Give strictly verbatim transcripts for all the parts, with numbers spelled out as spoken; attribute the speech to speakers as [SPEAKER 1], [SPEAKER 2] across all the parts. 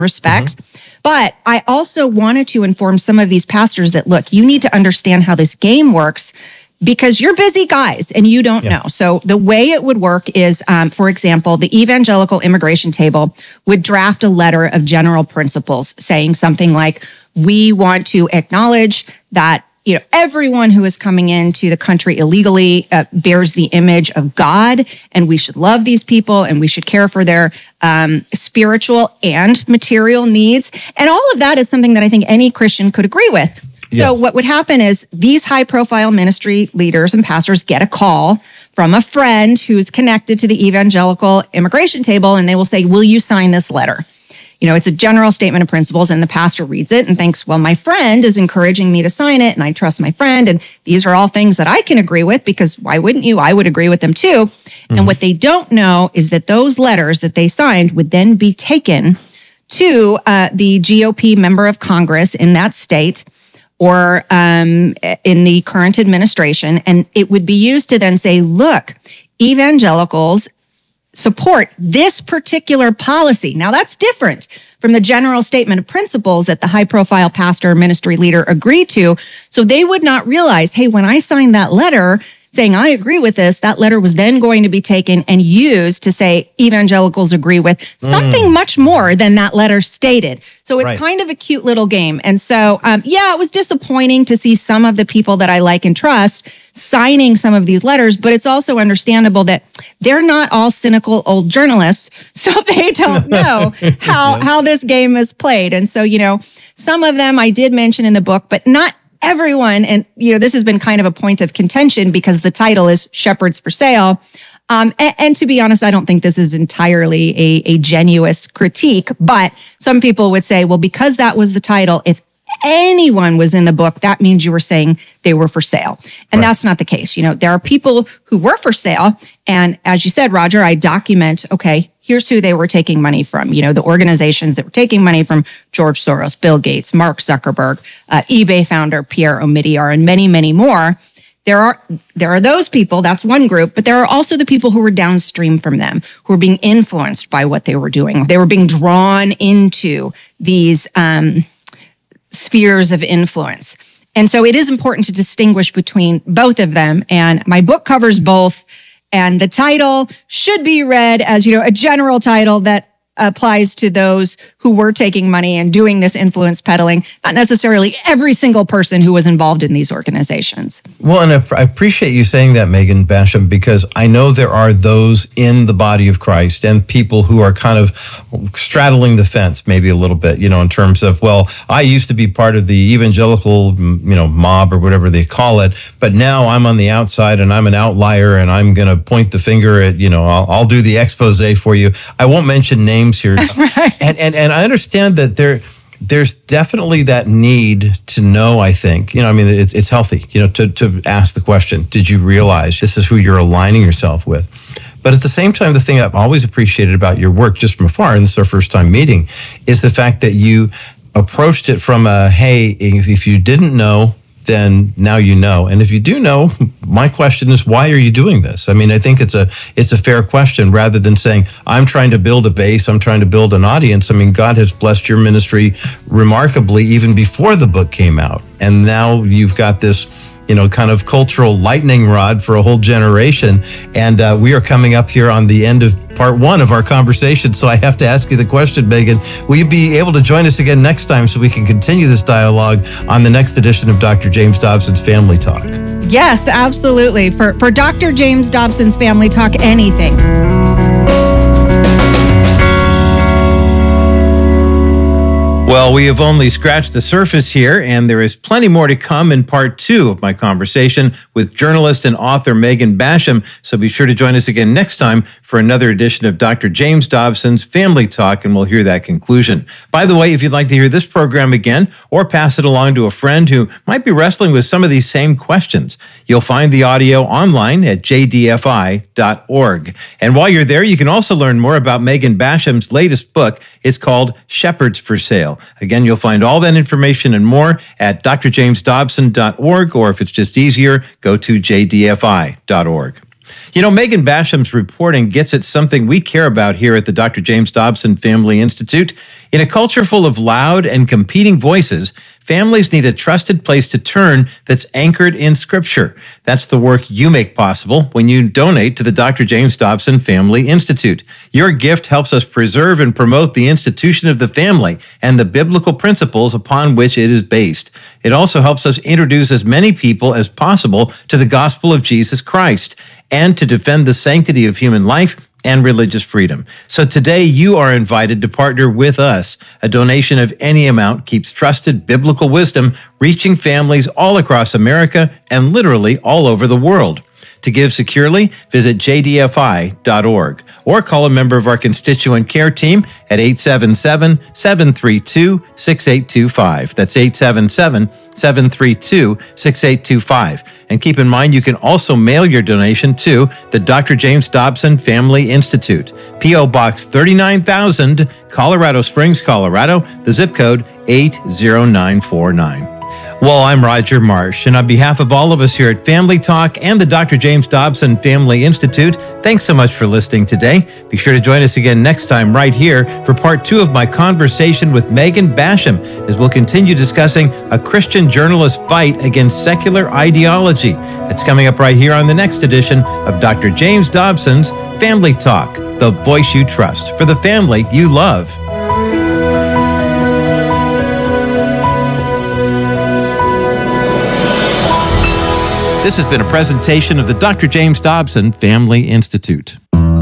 [SPEAKER 1] respect. Mm-hmm. But I also wanted to inform some of these pastors that, look, you need to understand how this game works because you're busy guys and you don't yeah. know. So the way it would work is, um, for example, the Evangelical Immigration Table would draft a letter of general principles saying something like, we want to acknowledge that you know, everyone who is coming into the country illegally uh, bears the image of God, and we should love these people, and we should care for their um, spiritual and material needs. And all of that is something that I think any Christian could agree with. Yes. So what would happen is these high-profile ministry leaders and pastors get a call from a friend who's connected to the Evangelical Immigration Table, and they will say, will you sign this letter? You know, it's a general statement of principles, and the pastor reads it and thinks, well, my friend is encouraging me to sign it, and I trust my friend, and these are all things that I can agree with, because why wouldn't you? I would agree with them too. Mm-hmm. And what they don't know is that those letters that they signed would then be taken to uh, the G O P member of Congress in that state or um, in the current administration, and it would be used to then say, look, evangelicals support this particular policy. Now, that's different from the general statement of principles that the high-profile pastor or ministry leader agreed to. So they would not realize, hey, when I signed that letter saying I agree with this, that letter was then going to be taken and used to say evangelicals agree with something mm. much more than that letter stated. So it's right. kind of a cute little game. And so, um, yeah, it was disappointing to see some of the people that I like and trust signing some of these letters, but it's also understandable that they're not all cynical old journalists, so they don't know how, yeah. how this game is played. And so, you know, some of them I did mention in the book, but not everyone. And, you know, this has been kind of a point of contention because the title is Shepherds for Sale. Um, and, and to be honest, I don't think this is entirely a, a genuine critique, but some people would say, well, because that was the title, if anyone was in the book, that means you were saying they were for sale. And right. that's not the case. You know, there are people who were for sale. And as you said, Roger, I document, okay, here's who they were taking money from. You know, the organizations that were taking money from George Soros, Bill Gates, Mark Zuckerberg, uh, eBay founder Pierre Omidyar, and many, many more. There are there are those people, that's one group, but there are also the people who were downstream from them, who were being influenced by what they were doing. They were being drawn into these um, spheres of influence. And so it is important to distinguish between both of them. And my book covers both. And the title should be read as, you know, a general title that applies to those who were taking money and doing this influence peddling, not necessarily every single person who was involved in these organizations.
[SPEAKER 2] Well, and I appreciate you saying that, Megan Basham, because I know there are those in the body of Christ and people who are kind of straddling the fence maybe a little bit, you know, in terms of, well, I used to be part of the evangelical, you know, mob or whatever they call it, but now I'm on the outside and I'm an outlier and I'm going to point the finger at, you know, I'll, I'll do the expose for you. I won't mention names here.
[SPEAKER 1] Right.
[SPEAKER 2] And, and, and I understand that there, there's definitely that need to know, I think, you know, I mean, it's, it's healthy, you know, to, to ask the question, did you realize this is who you're aligning yourself with? But at the same time, the thing I've always appreciated about your work just from afar, and this is our first time meeting, is the fact that you approached it from a, hey, if you didn't know, then now you know. And if you do know, my question is, why are you doing this? I mean, I think it's a it's a fair question rather than saying, I'm trying to build a base, I'm trying to build an audience. I mean, God has blessed your ministry remarkably even before the book came out. And now you've got this, you know, kind of cultural lightning rod for a whole generation. And uh, we are coming up here on the end of part one of our conversation. So I have to ask you the question, Megan, will you be able to join us again next time so we can continue this dialogue on the next edition of Doctor James Dobson's Family Talk?
[SPEAKER 1] Yes, absolutely. For, for Doctor James Dobson's Family Talk, anything.
[SPEAKER 2] Well, we have only scratched the surface here, and there is plenty more to come in part two of my conversation with journalist and author Megan Basham. So be sure to join us again next time for another edition of Doctor James Dobson's Family Talk, and we'll hear that conclusion. By the way, if you'd like to hear this program again or pass it along to a friend who might be wrestling with some of these same questions, you'll find the audio online at j d f i dot org. And while you're there, you can also learn more about Megan Basham's latest book. It's called Shepherds for Sale. Again, you'll find all that information and more at d r james dobson dot org, or if it's just easier, go to j d f i dot org. You know, Megan Basham's reporting gets at something we care about here at the Doctor James Dobson Family Institute. In a culture full of loud and competing voices, families need a trusted place to turn that's anchored in Scripture. That's the work you make possible when you donate to the Doctor James Dobson Family Institute. Your gift helps us preserve and promote the institution of the family and the biblical principles upon which it is based. It also helps us introduce as many people as possible to the gospel of Jesus Christ and to defend the sanctity of human life and religious freedom. So today you are invited to partner with us. A donation of any amount keeps trusted biblical wisdom reaching families all across America and literally all over the world. To give securely, visit j d f i dot org or call a member of our constituent care team at eight seven seven, seven three two, six eight two five. That's eight seven seven, seven three two, six eight two five. And keep in mind, you can also mail your donation to the Doctor James Dobson Family Institute, P O. Box thirty-nine thousand, Colorado Springs, Colorado, the zip code eight zero nine four nine. Well, I'm Roger Marsh, and on behalf of all of us here at Family Talk and the Doctor James Dobson Family Institute, thanks so much for listening today. Be sure to join us again next time right here for part two of my conversation with Megan Basham, as we'll continue discussing a Christian journalist's fight against secular ideology. It's coming up right here on the next edition of Doctor James Dobson's Family Talk, the voice you trust for the family you love. This has been a presentation of the Doctor James Dobson Family Institute.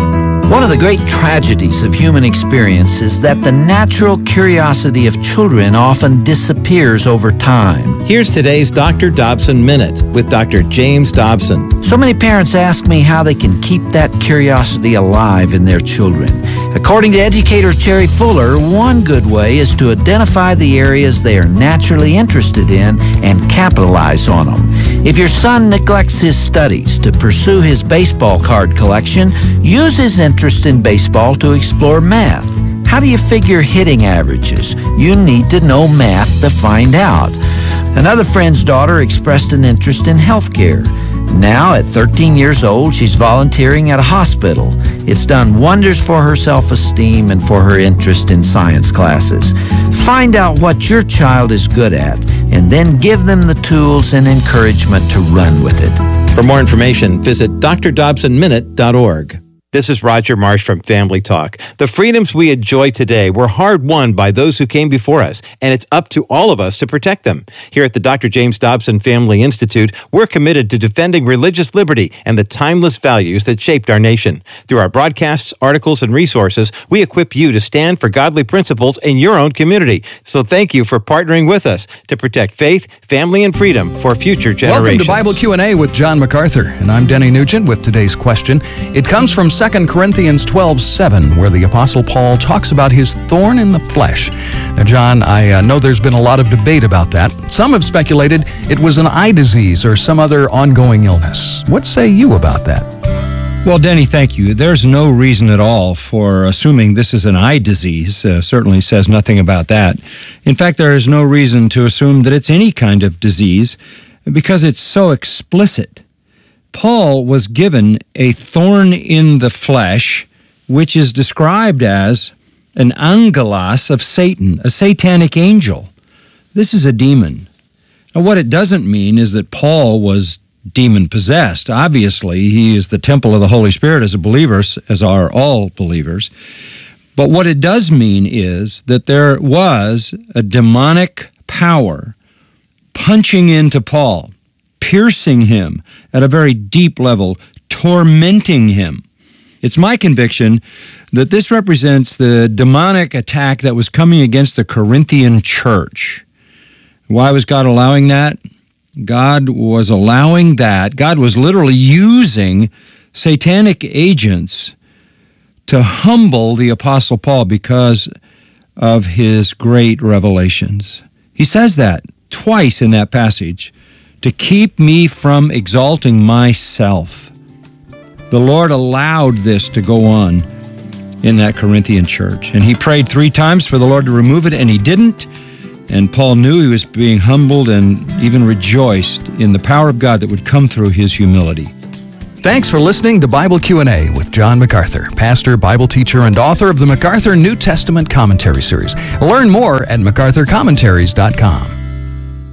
[SPEAKER 3] One of the great tragedies of human experience is that the natural curiosity of children often disappears over time.
[SPEAKER 2] Here's today's Doctor Dobson Minute with Doctor James Dobson.
[SPEAKER 3] So many parents ask me how they can keep that curiosity alive in their children. According to educator Cherry Fuller, one good way is to identify the areas they are naturally interested in and capitalize on them. If your son neglects his studies to pursue his baseball card collection, use his interest in baseball to explore math. How do you figure hitting averages? You need to know math to find out. Another friend's daughter expressed an interest in healthcare. Now, at thirteen years old, she's volunteering at a hospital. It's done wonders for her self-esteem and for her interest in science classes. Find out what your child is good at, and then give them the tools and encouragement to run with it.
[SPEAKER 2] For more information, visit d r dobson minute dot org. This is Roger Marsh from Family Talk. The freedoms we enjoy today were hard-won by those who came before us, and it's up to all of us to protect them. Here at the Doctor James Dobson Family Institute, we're committed to defending religious liberty and the timeless values that shaped our nation. Through our broadcasts, articles, and resources, we equip you to stand for godly principles in your own community. So thank you for partnering with us to protect faith, family, and freedom for future generations.
[SPEAKER 4] Welcome to Bible Q and A with John MacArthur, and I'm Denny Nugent with today's question. It comes from Second Corinthians twelve seven, where the Apostle Paul talks about his thorn in the flesh. Now, John, I uh, know there's been a lot of debate about that. Some have speculated it was an eye disease or some other ongoing illness. What say you about that?
[SPEAKER 5] Well, Denny, thank you. There's no reason at all for assuming this is an eye disease. Uh, certainly says nothing about that. In fact, there is no reason to assume that it's any kind of disease because it's so explicit. Paul was given a thorn in the flesh, which is described as an angelos of Satan, a satanic angel. This is a demon. Now, what it doesn't mean is that Paul was demon-possessed. Obviously, he is the temple of the Holy Spirit as a believer, as are all believers. But what it does mean is that there was a demonic power punching into Paul, piercing him at a very deep level, tormenting him. It's my conviction that this represents the demonic attack that was coming against the Corinthian church. Why was God allowing that? God was allowing that. God was literally using satanic agents to humble the Apostle Paul because of his great revelations. He says that twice in that passage, to keep me from exalting myself. The Lord allowed this to go on in that Corinthian church. And he prayed three times for the Lord to remove it, and he didn't. And Paul knew he was being humbled and even rejoiced in the power of God that would come through his humility.
[SPEAKER 4] Thanks for listening to Bible Q and A with John MacArthur, pastor, Bible teacher, and author of the MacArthur New Testament Commentary Series. Learn more at macarthur commentaries dot com.